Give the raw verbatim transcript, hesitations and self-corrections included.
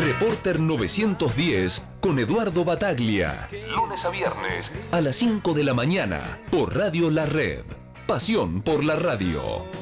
Reporter novecientos diez con Eduardo Bataglia. Lunes a viernes a las cinco de la mañana por Radio La Red. Pasión por la radio.